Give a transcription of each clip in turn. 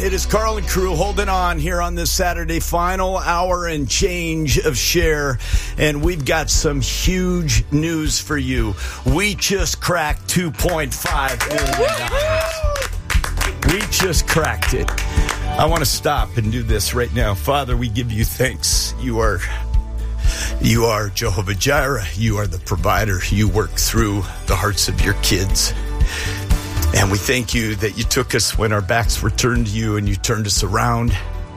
It is Carl and crew holding on here on this Saturday, final hour and change of Share. And we've got some huge news for you. We just cracked $2.5 million. We just cracked it. I want to stop and do this right now. Father, we give you thanks. You are Jehovah Jireh. You are the provider. You work through the hearts of your kids. And we thank you that you took us when our backs were turned to you and you turned us around.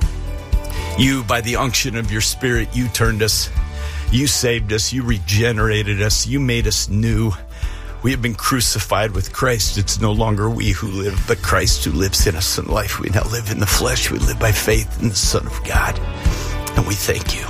You, by the unction of your Spirit, you turned us. You saved us. You regenerated us. You made us new. We have been crucified with Christ. It's no longer we who live, but Christ who lives in us in life. We now live in the flesh. We live by faith in the Son of God. And we thank you.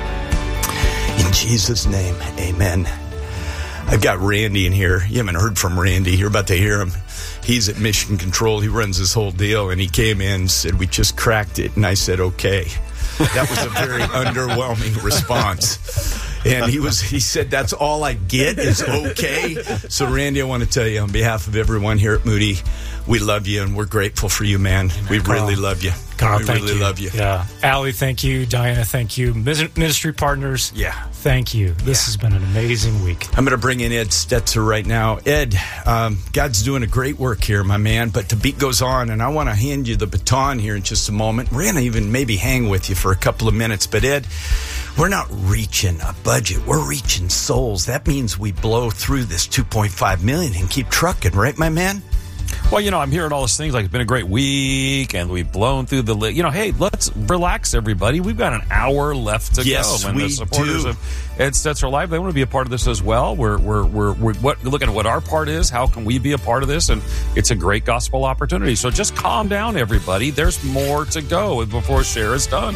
In Jesus' name, amen. I've got Randy in here. You haven't heard from Randy. You're about to hear him. He's at Mission Control. He runs this whole deal. And he came in and said, we just cracked it. And I said, okay. That was a very underwhelming response. And he said, that's all I get is okay. So, Randy, I want to tell you on behalf of everyone here at Moody, we love you and we're grateful for you, man. We really love you. Carl, we thank really you. love you. Yeah. Allie, thank you. Diana, thank you. Ministry partners, thank you. This has been an amazing week. I'm going to bring in Ed Stetzer right now. Ed, God's doing a great work here, my man, but the beat goes on, and I want to hand you the baton here in just a moment. We're going to even maybe hang with you for a couple of minutes, but Ed, we're not reaching a budget. We're reaching souls. That means we blow through this $2.5 million and keep trucking, right, my man? Well, I'm hearing all these things like it's been a great week and we've blown through the hey, let's relax, everybody. We've got an hour left to go. And we the supporters do. of Ed Stetzer Live, they want to be a part of this as well. We're looking at what our part is. How can we be a part of this? And it's a great gospel opportunity. So just calm down, everybody. There's more to go before Share is done.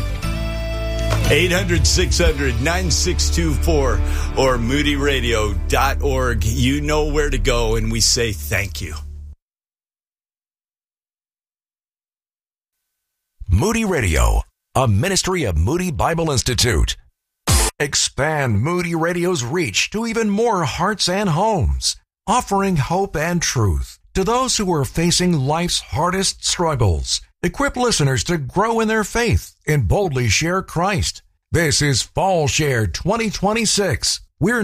800-600-9624 or moodyradio.org. You know where to go, and we say thank you. Moody Radio, a ministry of Moody Bible Institute. Expand Moody Radio's reach to even more hearts and homes, offering hope and truth to those who are facing life's hardest struggles. Equip listeners to grow in their faith and boldly share Christ. This is Fall Share 2026. We're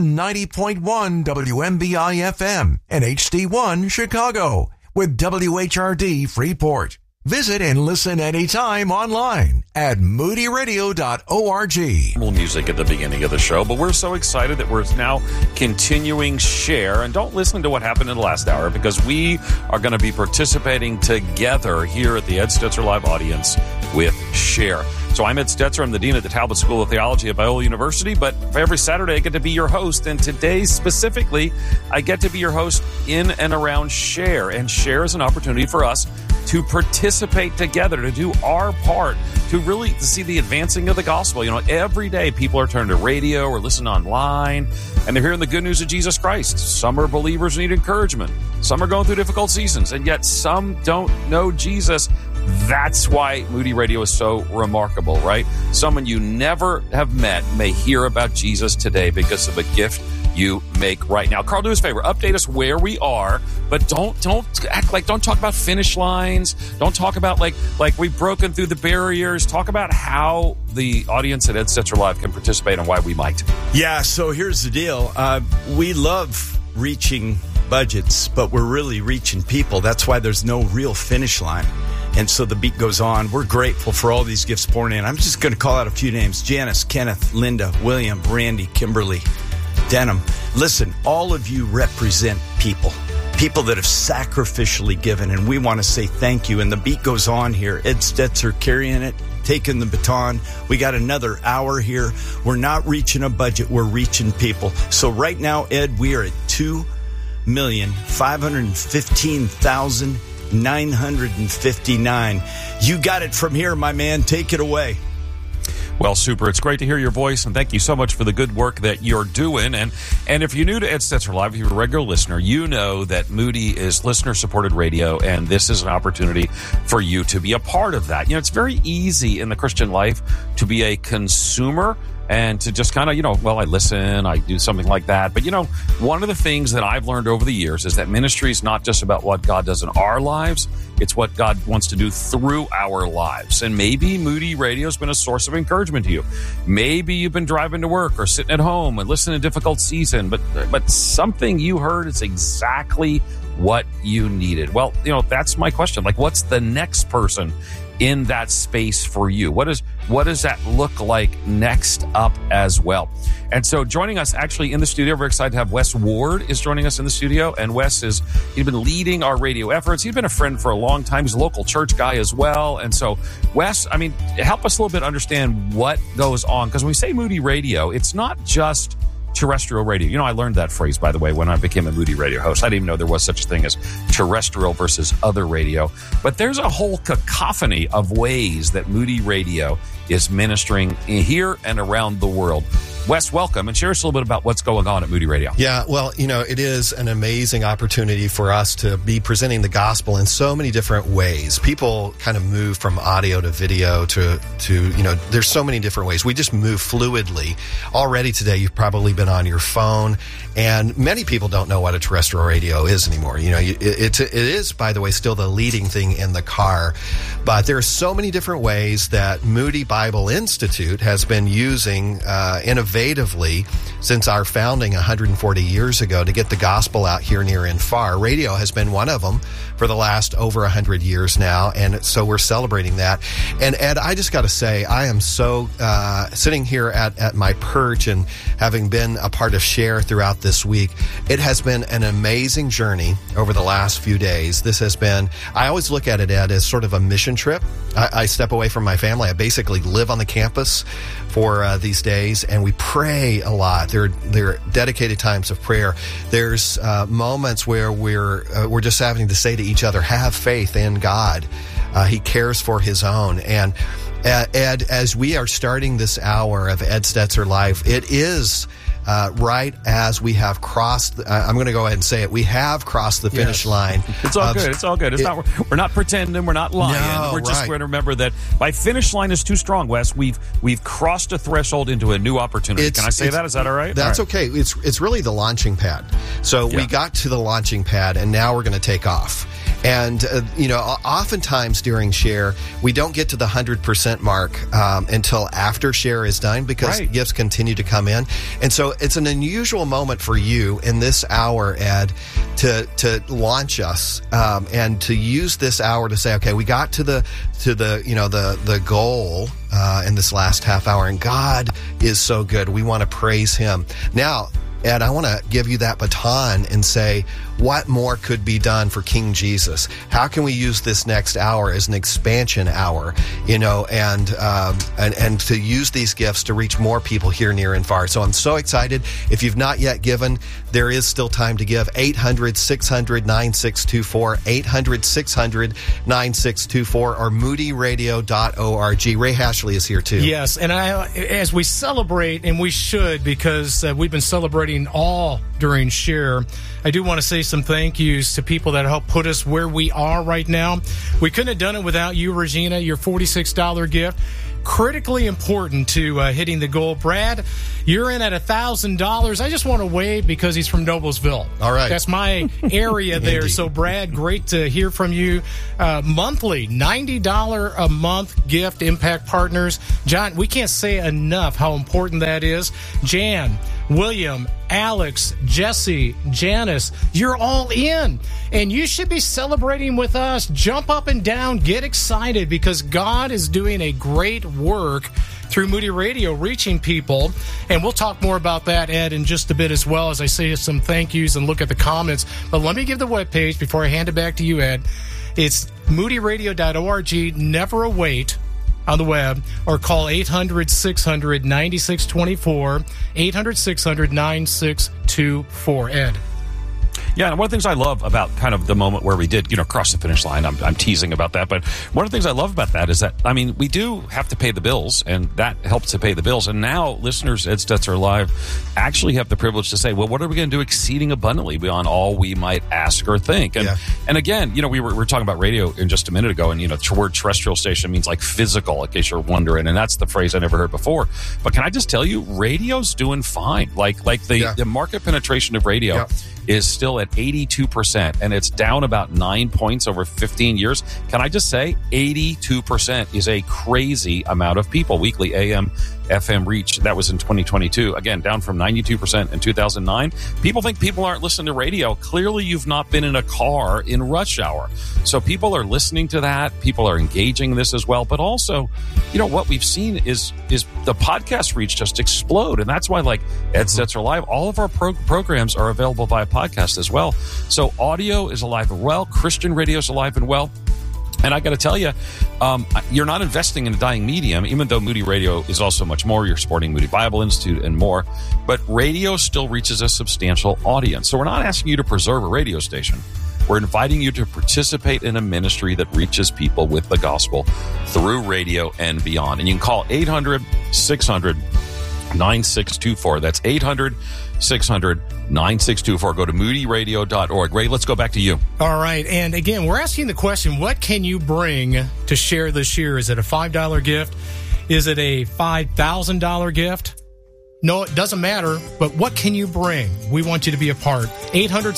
90.1 WMBI FM and HD1 Chicago with WHRD Freeport. Visit and listen anytime online at moodyradio.org. Music at the beginning of the show, but we're so excited that we're now continuing Share. And don't listen to what happened in the last hour, because we are going to be participating together here at the Ed Stetzer Live audience with Share. So I'm Ed Stetzer. I'm the dean at the Talbot School of Theology at Biola University. But for every Saturday, I get to be your host. And today, specifically, I get to be your host in and around Share. And Share is an opportunity for us to participate together, to do our part, to really see the advancing of the gospel. Every day people are turning to radio or listening online, and they're hearing the good news of Jesus Christ. Some are believers who need encouragement. Some are going through difficult seasons, and yet some don't know Jesus. That's why Moody Radio is so remarkable, right? Someone you never have met may hear about Jesus today because of a gift you make right now. Carl, do us a favor. Update us where we are, but don't act like, don't talk about finish lines. Don't talk about like we've broken through the barriers. Talk about how the audience at Ed Stetzer Live can participate and why we might. Yeah, so here's the deal. We love reaching budgets, but we're really reaching people. That's why there's no real finish line. And so the beat goes on. We're grateful for all these gifts pouring in. I'm just going to call out a few names. Janice, Kenneth, Linda, William, Randy, Kimberly, Denham. Listen, all of you represent people that have sacrificially given, and we want to say thank you. And the beat goes on here. Ed Stetzer carrying it, taking the baton. We got another hour here. We're not reaching a budget. We're reaching people. So right now, Ed, we are at 2,515,959. You got it from here, my man. Take it away. Well, super. It's great to hear your voice, and thank you so much for the good work that you're doing. And if you're new to Ed Stetzer Live, if you're a regular listener, you know that Moody is listener-supported radio, and this is an opportunity for you to be a part of that. It's very easy in the Christian life to be a consumer and to just kind of, I listen, I do something like that. But, one of the things that I've learned over the years is that ministry is not just about what God does in our lives. It's what God wants to do through our lives. And maybe Moody Radio has been a source of encouragement to you. Maybe you've been driving to work or sitting at home and listening to a difficult season, but something you heard is exactly what you needed. Well, that's my question. Like, what's the next person in that space for you? What does that look like next up as well? And so joining us actually in the studio, we're excited to have Wes Ward is joining us in the studio. And Wes he's been leading our radio efforts. He's been a friend for a long time. He's a local church guy as well. And so Wes, help us a little bit understand what goes on. Because when we say Moody Radio, it's not just terrestrial radio. I learned that phrase, by the way, when I became a Moody Radio host. I didn't even know there was such a thing as terrestrial versus other radio. But there's a whole cacophony of ways that Moody Radio is ministering here and around the world. Wes, welcome, and share us a little bit about what's going on at Moody Radio. Yeah, well, it is an amazing opportunity for us to be presenting the gospel in so many different ways. People kind of move from audio to video to there's so many different ways. We just move fluidly. Already today, you've probably been on your phone, and many people don't know what a terrestrial radio is anymore. It is, by the way, still the leading thing in the car, but there are so many different ways that Moody Bible Institute has been using innovatively since our founding 140 years ago to get the gospel out here, near and far. Radio has been one of them for the last over 100 years now, and so we're celebrating that. And Ed, I just got to say, I am so sitting here at my perch and having been a part of Share throughout this week, it has been an amazing journey over the last few days. This has been, I always look at it, Ed, as sort of a mission trip. I step away from my family. I basically live on the campus for these days, and we pray a lot. There are dedicated times of prayer. There's moments where we're just having to say to each other, have faith in God. He cares for his own. And Ed, as we are starting this hour of Ed Stetzer Live, it is right as we have crossed, I'm going to go ahead and say it, we have crossed the finish line. It's all good. It's all good. We're not pretending. We're not lying. No, we're just going to remember that by finish line is too strong, Wes. We've crossed a threshold into a new opportunity. Can I say that? Is that all right? That's all right. Okay. It's really the launching pad. So we got to the launching pad, and now we're going to take off. And, oftentimes during Share, we don't get to the 100% mark until after Share is done, because gifts continue to come in. And so it's an unusual moment for you in this hour, Ed, to launch us and to use this hour to say, okay, we got to the goal in this last half hour, and God is so good. We want to praise him. Now, Ed, I want to give you that baton and say, what more could be done for King Jesus? How can we use this next hour as an expansion hour, and to use these gifts to reach more people here, near and far? So I'm so excited. If you've not yet given, there is still time to give. 800-600-9624, 800-600-9624, or moodyradio.org. Ray Hashley is here too. Yes, and as we celebrate, and we should, because we've been celebrating all during Share, I do want to say some thank yous to people that helped put us where we are right now. We couldn't have done it without you, Regina, your $46 gift. Critically important to hitting the goal. Brad, you're in at $1,000. I just want to wave because he's from Noblesville. All right. That's my area there. So, Brad, great to hear from you. Monthly, $90 a month gift, Impact Partners. John, we can't say enough how important that is. Jan, William, Alex, Jesse, Janice, you're all in. And you should be celebrating with us. Jump up and down. Get excited, because God is doing a great work through Moody Radio, reaching people. And we'll talk more about that, Ed, in just a bit as well, as I say some thank yous and look at the comments. But let me give the webpage before I hand it back to you, Ed. It's moodyradio.org. Never wait on the web, or call 800-600-9624, 800-600-9624. Ed. Yeah, and one of the things I love about kind of the moment where we did, cross the finish line, I'm teasing about that, but one of the things I love about that is that, we do have to pay the bills, and that helps to pay the bills. And now listeners at Stetzer Live actually have the privilege to say, well, what are we going to do exceeding abundantly beyond all we might ask or think? And again, we were talking about radio in just a minute ago, and the word terrestrial station means like physical, in case you're wondering, and that's the phrase I never heard before. But can I just tell you, radio's doing fine. Like the market penetration of radio is still at 82%, and it's down about 9 points over 15 years. Can I just say 82% is a crazy amount of people. Weekly AM, FM reach, that was in 2022. Again, down from 92% in 2009. People think people aren't listening to radio. Clearly, you've not been in a car in rush hour. So people are listening to that. People are engaging in this as well. But also, what we've seen is the podcast reach just explode. And that's why, like Ed Stetzer Live, all of our programs are available via podcast as well. So audio is alive and well. Christian radio is alive and well. And I got to tell you, you're not investing in a dying medium, even though Moody Radio is also much more. You're supporting Moody Bible Institute and more. But radio still reaches a substantial audience. So we're not asking you to preserve a radio station. We're inviting you to participate in a ministry that reaches people with the gospel through radio and beyond. And you can call 800-600-9624. That's 800-600-9624. Go to moodyradio.org. Ray, let's go back to you. All right. And again, we're asking the question, what can you bring to share this year? Is it a $5 gift? Is it a $5,000 gift? No, it doesn't matter, but what can you bring? We want you to be a part.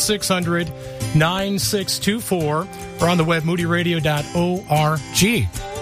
800-600-9624 or on the web, moodyradio.org.